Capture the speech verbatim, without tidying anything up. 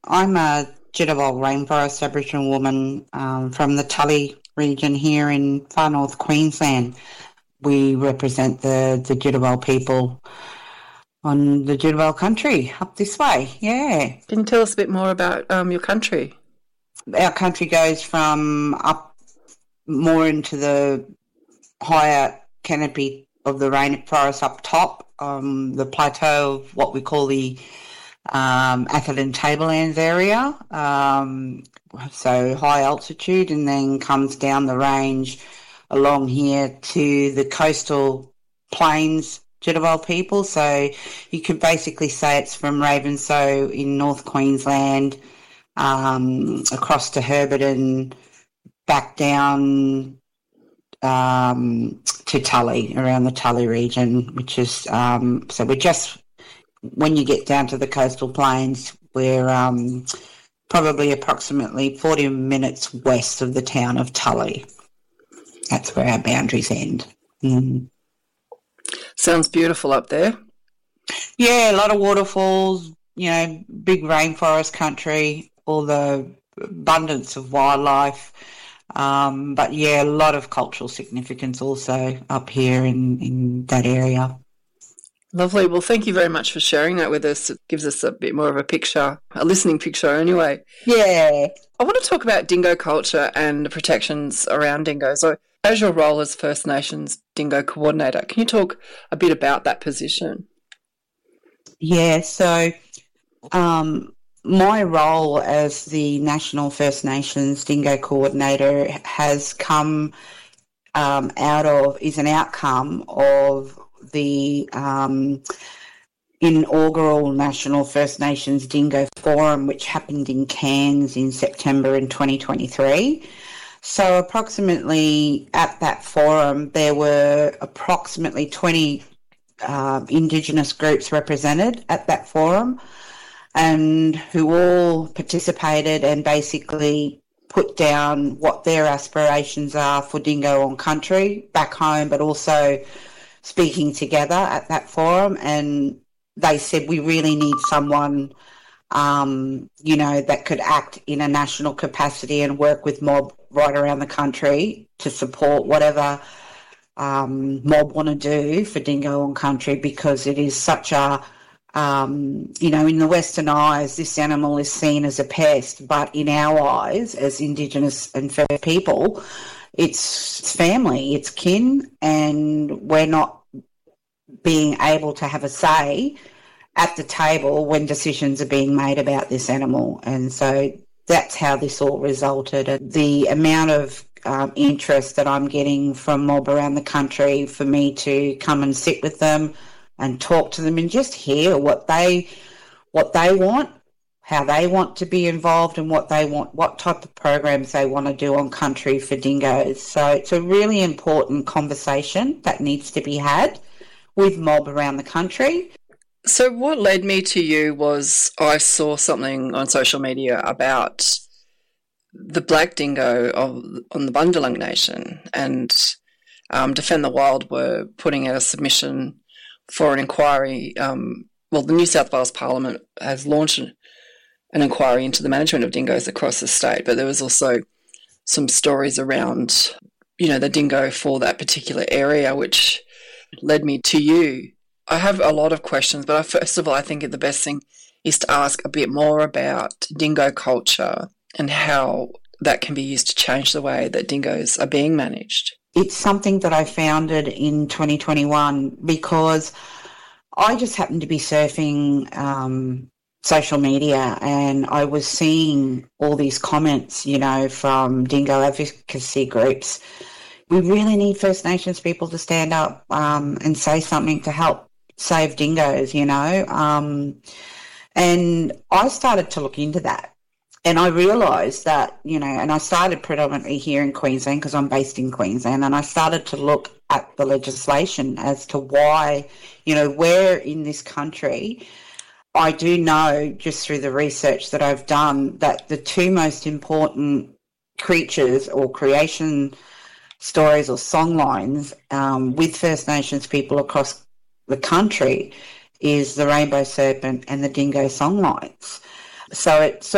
I'm a Jitterbog Rainforest Aboriginal woman um, from the Tully region here in far north Queensland. We represent the, the Jitterbog people on the Jitterbog country up this way, yeah. Can you tell us a bit more about um, your country? Our country goes from up more into the higher canopy of the rainforest up top, um, the plateau of what we call the um, Atherton Tablelands area, um, so high altitude, and then comes down the range along here to the coastal plains Jitterbog people. So you could basically say it's from Ravenshoe in North Queensland um, across to Herberton, back down um, to Tully, around the Tully region, which is, um, so we're just, when you get down to the coastal plains, we're um, probably approximately forty minutes west of the town of Tully. That's where our boundaries end. Mm. Sounds beautiful up there. Yeah, a lot of waterfalls, you know, big rainforest country, all the abundance of wildlife. Um, but, yeah, a lot of cultural significance also up here in, in that area. Lovely. Well, thank you very much for sharing that with us. It gives us a bit more of a picture, a listening picture anyway. Yeah. I want to talk about dingo culture and the protections around dingoes. So, as your role as First Nations Dingo Coordinator, can you talk a bit about that position? Yeah, so um, my role as the National First Nations Dingo Coordinator has come um, out of, is an outcome of the um, inaugural National First Nations Dingo Forum, which happened in Cairns in September in twenty twenty-three. So approximately at that forum, there were approximately twenty uh, Indigenous groups represented at that forum, and who all participated and basically put down what their aspirations are for dingo on country back home, but also speaking together at that forum. And they said, we really need someone, um, you know, that could act in a national capacity and work with mob right around the country to support whatever um, mob want to do for dingo on country, because it is such a, um, you know, in the Western eyes, this animal is seen as a pest, but in our eyes, as Indigenous and First people, it's family, it's kin, and we're not being able to have a say at the table when decisions are being made about this animal. And so that's how this all resulted. The amount of um, interest that I'm getting from mob around the country for me to come and sit with them and talk to them and just hear what they what they want, how they want to be involved, and what they want, what type of programs they want to do on country for dingoes. So it's a really important conversation that needs to be had with mob around the country. So what led me to you was I saw something on social media about the black dingo of, on the Bundjalung Nation, and um, Defend the Wild were putting out a submission for an inquiry. Um, well, the New South Wales Parliament has launched an, an inquiry into the management of dingoes across the state, but there was also some stories around, you know, the dingo for that particular area, which led me to you. I have a lot of questions, but I, first of all, I think the best thing is to ask a bit more about dingo culture and how that can be used to change the way that dingoes are being managed. It's something that I founded in twenty twenty-one because I just happened to be surfing um, social media, and I was seeing all these comments, you know, from dingo advocacy groups. We really need First Nations people to stand up um, and say something to help save dingoes, you know. Um, and I started to look into that. And I realised that, you know, and I started predominantly here in Queensland because I'm based in Queensland, and I started to look at the legislation as to why, you know, where in this country, I do know just through the research that I've done that the two most important creatures or creation stories or songlines um, with First Nations people across the country is the rainbow serpent and the dingo songlines. So it